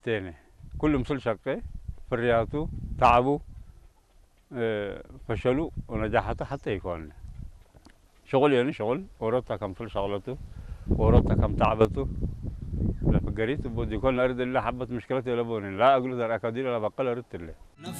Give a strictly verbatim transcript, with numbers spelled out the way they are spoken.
تاني كل مثل شقة فرياته تعبوا آه، فشلوا ونجاحته حتى يكون شغل يعني شغل ورطة كم في شغلته ورطة كم تعبته لا فقريت بود يكون أرد الله حبت مشكلتي ولا بوني لا أقول ذا الأكادير ولا بقل أردت الله